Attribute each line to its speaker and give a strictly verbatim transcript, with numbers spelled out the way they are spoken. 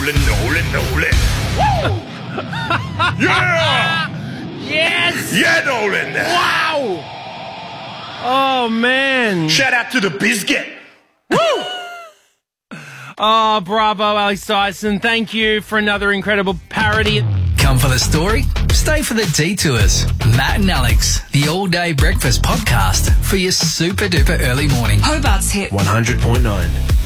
Speaker 1: Nolan, Nolan. Woo! Yeah!
Speaker 2: Yes!
Speaker 1: Yeah, Nolan.
Speaker 2: Wow! Oh, man.
Speaker 1: Shout out to the biscuit. Woo!
Speaker 2: Oh, bravo, Alex Dyson. Thank you for another incredible parody.
Speaker 3: Come for the story, stay for the detours. Matt and Alex, the all-day breakfast podcast for your super-duper early morning.
Speaker 4: Hobart's hit
Speaker 1: one hundred point nine.